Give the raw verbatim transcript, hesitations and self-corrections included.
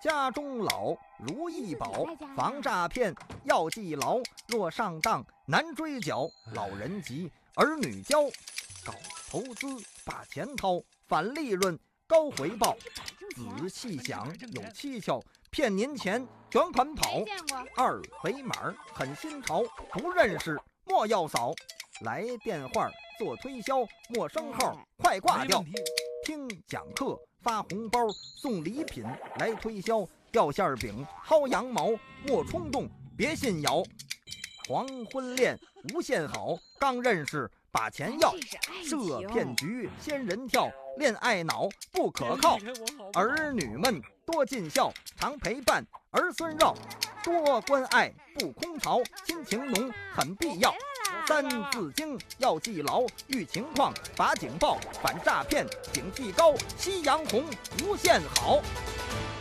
家中老如意宝，防诈骗要记牢。若上当难追缴，老人急，儿女教。搞投资把钱掏，反利润高回报。仔细想有蹊跷，骗您钱卷款跑。二维码很新潮，不认识莫要扫。来电话做推销，陌生号快挂掉。听讲课发红包，送礼品来推销。掉馅饼薅羊毛，莫冲动别信谣。黄昏恋无限好，刚认识把钱要。设骗局仙人跳，恋爱脑不可靠。儿女们多尽孝，常陪伴儿孙绕。多关爱不空巢，亲情浓很必要。三字经要记牢，遇情况把警报，反诈骗警惕高。夕阳红无限好。